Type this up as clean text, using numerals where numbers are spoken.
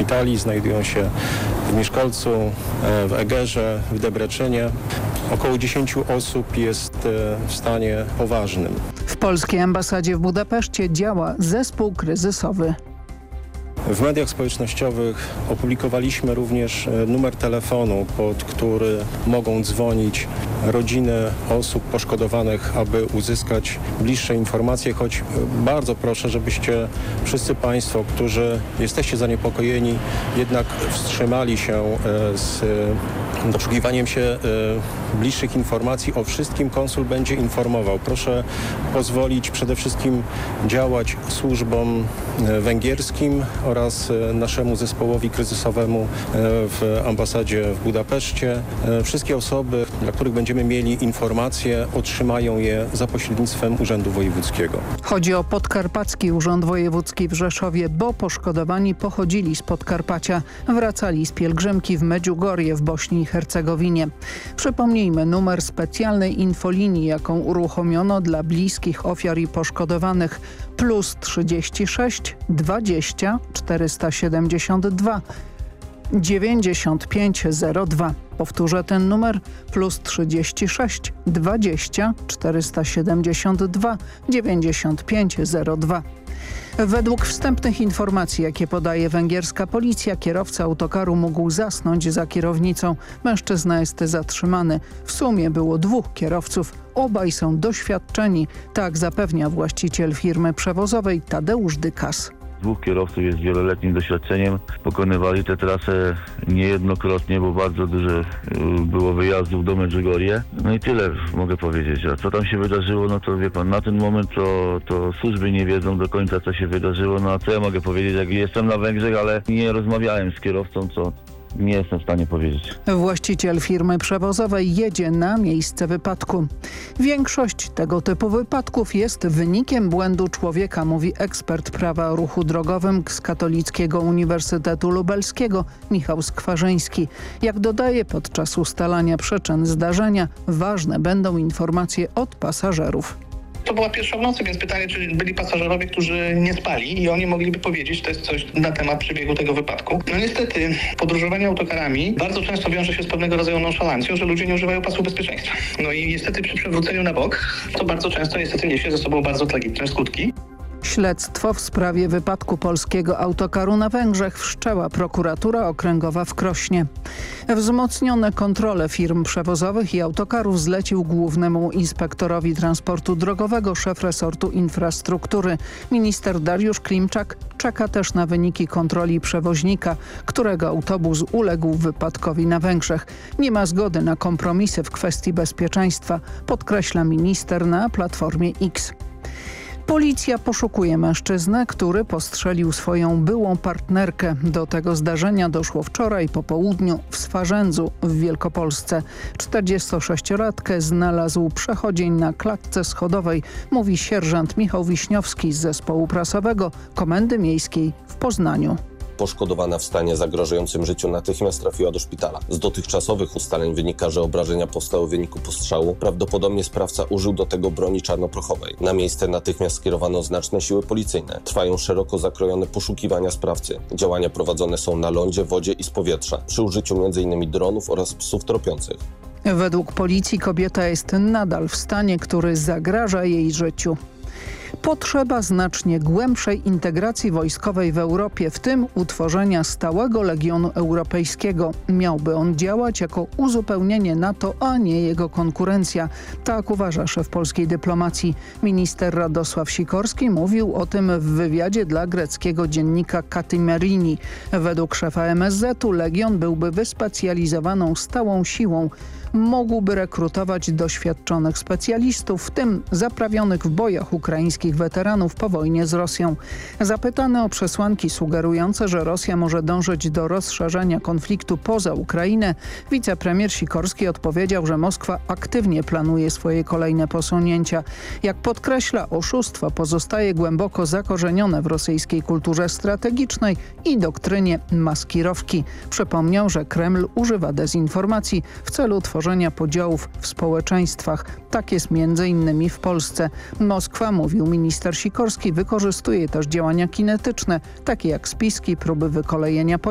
szpitali. Znajdują się w Miszkolcu, w Egerze, w Debreczynie. Około 10 osób jest w stanie poważnym. W polskiej ambasadzie w Budapeszcie działa zespół kryzysowy. W mediach społecznościowych opublikowaliśmy również numer telefonu, pod który mogą dzwonić rodziny osób poszkodowanych, aby uzyskać bliższe informacje, choć bardzo proszę, żebyście wszyscy Państwo, którzy jesteście zaniepokojeni, jednak wstrzymali się z doszukiwaniem się bliższych informacji. O wszystkim konsul będzie informował. Proszę pozwolić przede wszystkim działać służbom węgierskim oraz naszemu zespołowi kryzysowemu w ambasadzie w Budapeszcie. Wszystkie osoby, dla których będziemy mieli informacje, otrzymają je za pośrednictwem Urzędu Wojewódzkiego. Chodzi o Podkarpacki Urząd Wojewódzki w Rzeszowie, bo poszkodowani pochodzili z Podkarpacia. Wracali z pielgrzymki w Medjugorje w Bośni i Hercegowinie. Przypomnijmy numer specjalnej infolinii, jaką uruchomiono dla bliskich ofiar i poszkodowanych. +36 20 472 9502. Powtórzę ten numer: +36 20 472 9502. Według wstępnych informacji, jakie podaje węgierska policja, kierowca autokaru mógł zasnąć za kierownicą. Mężczyzna jest zatrzymany. W sumie było 2 kierowców. Obaj są doświadczeni. Tak zapewnia właściciel firmy przewozowej Tadeusz Dykas. 2 kierowców jest z wieloletnim doświadczeniem. Pokonywali tę trasę niejednokrotnie, bo bardzo dużo było wyjazdów do Medjugorje. No i tyle mogę powiedzieć. A co tam się wydarzyło, no to wie pan, na ten moment to służby nie wiedzą do końca, co się wydarzyło. No a co ja mogę powiedzieć, jak jestem na Węgrzech, ale nie rozmawiałem z kierowcą, co nie jestem w stanie powiedzieć. Właściciel firmy przewozowej jedzie na miejsce wypadku. Większość tego typu wypadków jest wynikiem błędu człowieka, mówi ekspert prawa o ruchu drogowym z Katolickiego Uniwersytetu Lubelskiego Michał Skwarzyński. Jak dodaje, podczas ustalania przyczyn zdarzenia ważne będą informacje od pasażerów. To była pierwsza w nocy, więc pytanie, czy byli pasażerowie, którzy nie spali i oni mogliby powiedzieć też coś na temat przebiegu tego wypadku. No niestety podróżowanie autokarami bardzo często wiąże się z pewnego rodzaju nonszalancją, że ludzie nie używają pasu bezpieczeństwa. No i niestety przy przewróceniu na bok to bardzo często niestety niesie ze sobą bardzo tragiczne skutki. Śledztwo w sprawie wypadku polskiego autokaru na Węgrzech wszczęła prokuratura okręgowa w Krośnie. Wzmocnione kontrole firm przewozowych i autokarów zlecił głównemu inspektorowi transportu drogowego szef resortu infrastruktury. Minister Dariusz Klimczak czeka też na wyniki kontroli przewoźnika, którego autobus uległ wypadkowi na Węgrzech. Nie ma zgody na kompromisy w kwestii bezpieczeństwa, podkreśla minister na Platformie X. Policja poszukuje mężczyznę, który postrzelił swoją byłą partnerkę. Do tego zdarzenia doszło wczoraj po południu w Swarzędzu w Wielkopolsce. 46-latkę znalazł przechodzień na klatce schodowej, mówi sierżant Michał Wiśniowski z zespołu prasowego Komendy Miejskiej w Poznaniu. Poszkodowana w stanie zagrażającym życiu natychmiast trafiła do szpitala. Z dotychczasowych ustaleń wynika, że obrażenia powstały w wyniku postrzału. Prawdopodobnie sprawca użył do tego broni czarnoprochowej. Na miejsce natychmiast skierowano znaczne siły policyjne. Trwają szeroko zakrojone poszukiwania sprawcy. Działania prowadzone są na lądzie, wodzie i z powietrza, przy użyciu m.in. dronów oraz psów tropiących. Według policji kobieta jest nadal w stanie, który zagraża jej życiu. Potrzeba znacznie głębszej integracji wojskowej w Europie, w tym utworzenia stałego Legionu Europejskiego. Miałby on działać jako uzupełnienie NATO, a nie jego konkurencja. Tak uważa szef polskiej dyplomacji. Minister Radosław Sikorski mówił o tym w wywiadzie dla greckiego dziennika Kathimerini. Według szefa MSZ-u Legion byłby wyspecjalizowaną stałą siłą. Mógłby rekrutować doświadczonych specjalistów, w tym zaprawionych w bojach ukraińskich weteranów po wojnie z Rosją. Zapytany o przesłanki sugerujące, że Rosja może dążyć do rozszerzenia konfliktu poza Ukrainę, wicepremier Sikorski odpowiedział, że Moskwa aktywnie planuje swoje kolejne posunięcia. Jak podkreśla, oszustwo pozostaje głęboko zakorzenione w rosyjskiej kulturze strategicznej i doktrynie maskirowki. Przypomniał, że Kreml używa dezinformacji w celu tworzenia podziałów w społeczeństwach. Tak jest m.in. w Polsce. Moskwa, mówił minister Sikorski, wykorzystuje też działania kinetyczne, takie jak spiski, próby wykolejenia